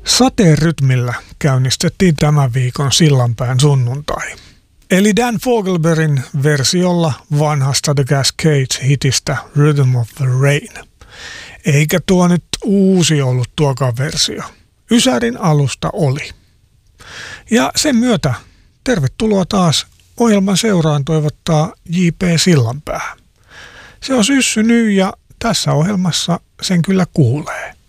Sateen käynnistettiin tämän viikon Sillanpään sunnuntai. Eli Dan Fogelbergin versiolla vanhasta The Cascades-hitistä Rhythm of the Rain. Eikä tuo nyt uusi ollut tuokaan versio. Ysärin alusta oli. Ja sen myötä tervetuloa taas ohjelman seuraan toivottaa J.P. Sillanpää. Se on syssy nyt ja tässä ohjelmassa sen kyllä kuulee.